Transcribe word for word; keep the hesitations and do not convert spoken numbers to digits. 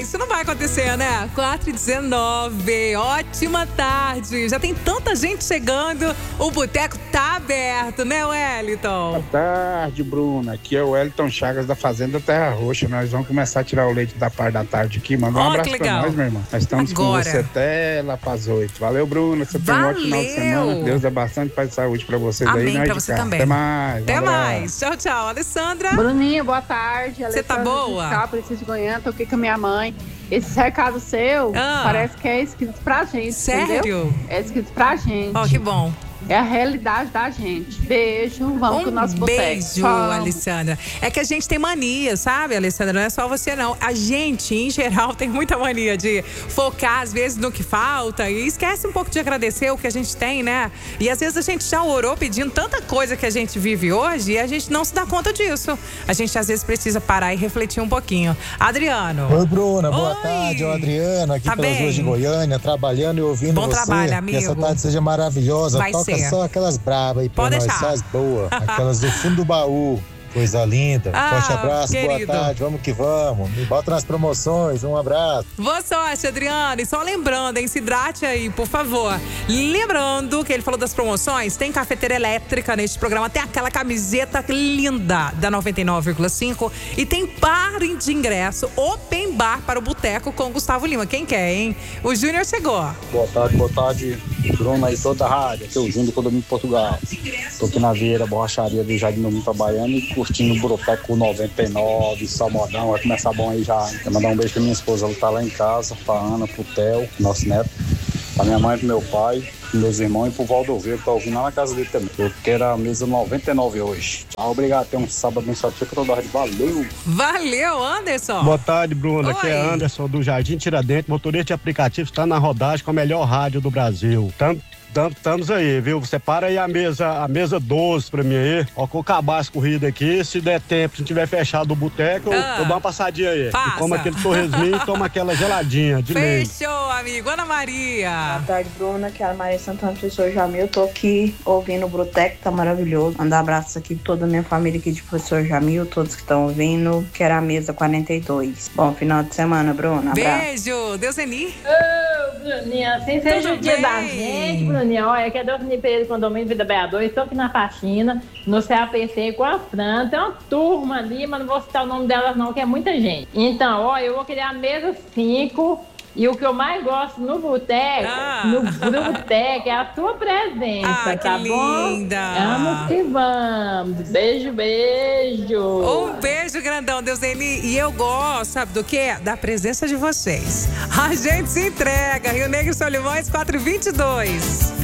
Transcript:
isso não vai acontecer, né? quatro e dezenove, ótima tarde. Já tem tanta gente chegando, o boteco tá aberto, né, Wellington? Boa tarde, Bruna. Aqui é o Wellington Chagas da Fazenda Terra Roxa. Nós vamos começar a tirar o leite da parte da tarde aqui. Manda um oh, abraço pra nós, meu irmão. Nós estamos Agora. com você até lá pras oito. Valeu, Bruna. Você tem um ótimo final de semana. Deus dá bastante paz e saúde pra vocês. Amém, aí. Amém, pra você cá. também. Até mais. Até um mais. Tchau, tchau. Alessandra. Bruninha, boa tarde. Você tá boa? Fiscal, Preciso de Goiânia, tô aqui com a minha mãe. Esse recado seu ah. parece que é escrito pra gente, Sério? Entendeu? É escrito pra gente. Ó, oh, que bom. É a realidade da gente. Beijo, vamos um pro nosso boteco. Beijo, Vamos. Alessandra. É que a gente tem mania, sabe, Alessandra? Não é só você, não. A gente, em geral, tem muita mania de focar, às vezes, no que falta e esquece um pouco de agradecer o que a gente tem, né? E às vezes a gente já orou pedindo tanta coisa que a gente vive hoje e a gente não se dá conta disso. A gente, às vezes, precisa parar e refletir um pouquinho. Adriano. Oi, Bruna. Boa Oi. tarde. É o Adriano, aqui tá pelas bem? ruas de Goiânia, trabalhando e ouvindo Bom você. trabalho, amigo. Que essa tarde seja maravilhosa. Vai Toca ser. só aquelas bravas aí pra Pode nós, deixar. só as boas. Aquelas do fundo do baú. Coisa linda. Ah, forte abraço, querido. boa tarde. Vamos que vamos. Me bota nas promoções. Um abraço. Boa sorte, Adriano. E só lembrando, hein, se hidrate aí, por favor. Lembrando que ele falou das promoções, tem cafeteira elétrica neste programa, tem aquela camiseta linda da noventa e nove vírgula cinco e tem par de ingresso, open bar para o boteco com Gustavo Lima. Quem quer, hein? O Júnior chegou. Boa tarde, boa tarde, Bruna e toda a rádio. Aqui é o Júnior do Condomínio de Portugal. Tô aqui na Vieira Borracharia do Jardim do Mundo Baiano e curtindo o Boteco noventa e nove, Salmodão. Vai começar bom aí já. Quero mandar um beijo pra minha esposa, ela tá lá em casa, pra Ana, pro Theo, nosso neto, pra minha mãe, pro meu pai, pros meus irmãos e pro Valdoveiro, que tá ouvindo lá na casa dele também. Eu quero a mesa noventa e nove hoje. Tchau, obrigado. Tenha um sábado abençoado pra toda a rádio. Valeu! Valeu, Anderson! Boa tarde, Bruna. Oi. Aqui é Anderson do Jardim Tiradentes, motorista de aplicativo, está na rodagem com a melhor rádio do Brasil. Tam Estamos aí, viu? Você para aí a mesa, a mesa doze pra mim aí. Ó, com o cabaço corrido aqui. Se der tempo, se não tiver fechado o boteco, ah, eu dou uma passadinha aí. Passa. E como aquele torresminho e toma aquela geladinha de leite. Fechou, amigo. Ana Maria. Boa tarde, Bruna. Que é a Maria Santana, professor Jamil. Eu tô aqui ouvindo o Boteco, tá maravilhoso. Mandar abraços aqui pra toda a minha família aqui de professor Jamil, todos que estão ouvindo. Que era a mesa quarenta e dois. Bom final de semana, Bruna. Abraço. Beijo. Deus é ni. Ô, Bruninha, assim seja o dia da gente, Bruninha. Olha, que é Deus Pereira do Condomínio Vida B A dois. Estou aqui na faxina, no C A P C com a Fran. Tem uma turma ali, mas não vou citar o nome delas não, que é muita gente. Então, ó, eu vou criar a mesa cinco. E o que eu mais gosto no boteco, ah. no boteco, é a sua presença, ah, tá que bom? linda! Vamos que vamos. Beijo, beijo. Um beijo grandão, Deuseni. E eu gosto, sabe do quê? Da presença de vocês. A gente se entrega. Rio Negro e Solimões, quatro e vinte e dois.